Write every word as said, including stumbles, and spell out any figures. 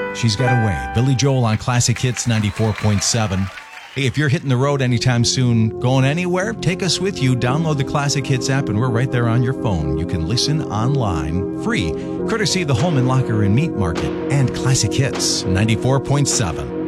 She's Got Away. Billy Joel on Classic Hits ninety-four point seven. Hey, if you're hitting the road anytime soon, going anywhere, take us with you. Download the Classic Hits app, and we're right there on your phone. You can listen online, free, courtesy of the Home and Locker and Meat Market and Classic Hits ninety-four point seven.